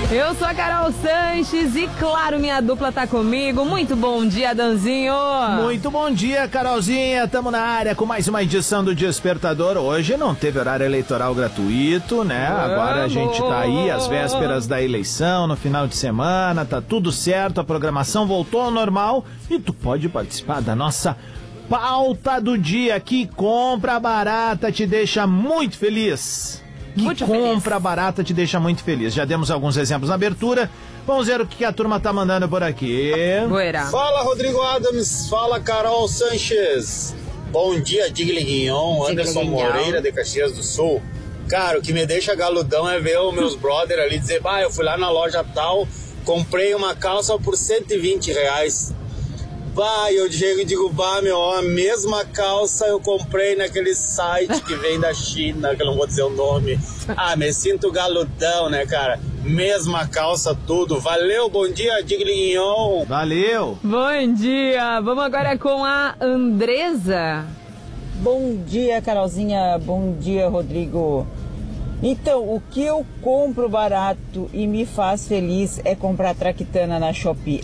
Eu sou a Carol Sanches e, claro, minha dupla tá comigo. Muito bom dia, Danzinho. Muito bom dia, Carolzinha. Tamo na área com mais uma edição do Despertador. Hoje não teve horário eleitoral gratuito, né? Agora a gente tá aí às vésperas da eleição, no final de semana, tá tudo certo, a programação voltou ao normal e tu pode participar da nossa pauta do dia. Que compra barata te deixa muito feliz. Compra barata te deixa muito feliz. Já demos alguns exemplos na abertura. Vamos ver o que a turma tá mandando por aqui. Boeira. Fala, Rodrigo Adams. Fala, Carol Sanches. Bom dia, Digli Guignon. Anderson Moreira, de Caxias do Sul. Cara, o que me deixa galudão é ver os meus brother ali dizer, eu fui lá na loja tal, comprei uma calça por R$120. Eu digo, a mesma calça eu comprei naquele site que vem da China, que eu não vou dizer o nome. Me sinto galudão, né, cara? Mesma calça, tudo. Valeu, bom dia, Diglinhon. Valeu. Bom dia. Vamos agora com a Andresa. Bom dia, Carolzinha. Bom dia, Rodrigo. Então, o que eu compro barato e me faz feliz é comprar traquitana na Shopee.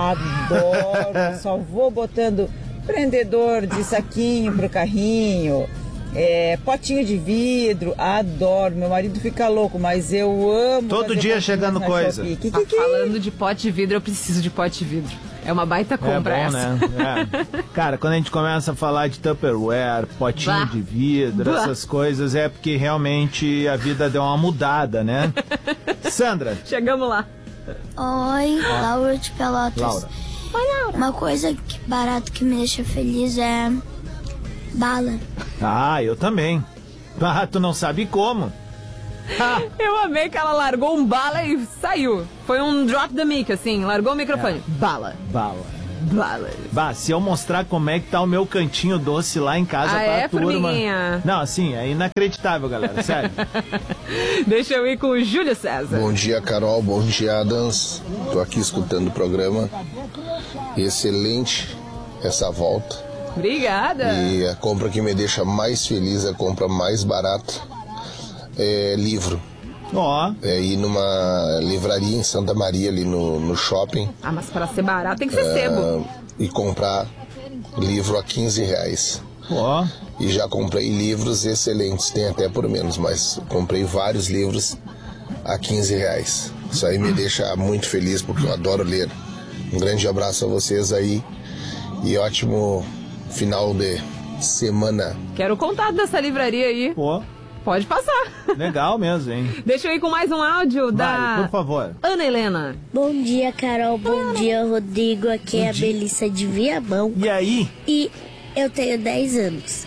Adoro, só vou botando prendedor de saquinho pro carrinho, potinho de vidro, adoro. Meu marido fica louco, mas eu amo. Todo dia chegando coisa. Falando de pote de vidro, eu preciso de pote de vidro. É uma baita compra essa. Né? Cara, quando a gente começa a falar de Tupperware, potinho de vidro, essas coisas, é porque realmente a vida deu uma mudada, né? Sandra. Chegamos lá. Oi, Laura de Pelotas. Laura. Oi, Laura. Uma coisa barata que me deixa feliz é bala. Eu também. Tu não sabe como. Eu amei que ela largou um bala e saiu. Foi um drop the mic, assim, largou o microfone. Bala. Se eu mostrar como é que tá o meu cantinho doce lá em casa pra turma. Formiguinha? Não, assim, é inacreditável, galera, sério. Deixa eu ir com o Júlio César. Bom dia, Carol, bom dia, Adams. Tô aqui escutando o programa. Excelente essa volta. Obrigada. E a compra que me deixa mais feliz, a compra mais barata, é livro. Ir numa livraria em Santa Maria, ali no shopping. Mas para ser barato tem que ser sebo. E comprar livro a R$15. E já comprei livros excelentes, tem até por menos, mas comprei vários livros a R$15. Isso aí me deixa muito feliz, porque eu adoro ler. Um grande abraço a vocês aí e ótimo final de semana. Quero o contato dessa livraria aí. Pode passar. Legal mesmo, hein? Deixa eu ir com mais um áudio por favor. Ana Helena. Bom dia, Carol. Bom dia, Rodrigo. Aqui é a Belissa de Viamão. E aí? E eu tenho 10 anos.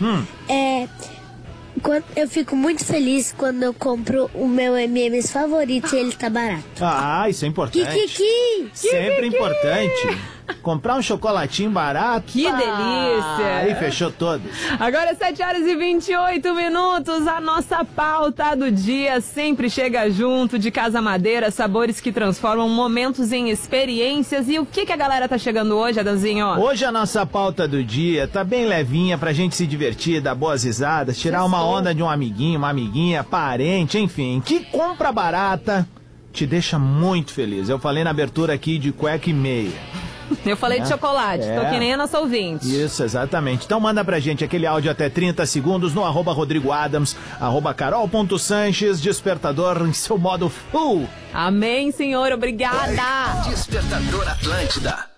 Eu fico muito feliz quando eu compro o meu M&M's favorito e ele tá barato. Isso é importante. Sempre importante. Comprar um chocolatinho barato. Que delícia. Aí fechou todos. Agora 7h28. A nossa pauta do dia sempre chega junto de Casa Madeira, sabores que transformam momentos em experiências. E o que a galera tá chegando hoje, Adanzinho? Hoje a nossa pauta do dia tá bem levinha pra gente se divertir, dar boas risadas, tirar uma onda de um amiguinho, uma amiguinha, parente, enfim. Que compra barata te deixa muito feliz. Eu falei na abertura aqui de cueca e meia. Eu falei de chocolate, tô que nem a nossa ouvinte. Isso, exatamente. Então manda pra gente aquele áudio até 30 segundos no @RodrigoAdams, @Carol.Sanches, Despertador em seu modo full. Amém, senhor, obrigada. Despertador Atlântida.